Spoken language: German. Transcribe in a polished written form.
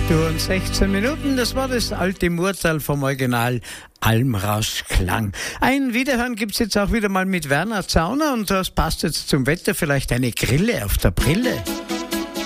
Uhr und 16 Minuten, das war das alte Murtal vom Original Almrauschklang. Ein Wiederhören gibt's jetzt auch wieder mal mit Werner Zauner und das passt jetzt zum Wetter, vielleicht eine Grille auf der Brille.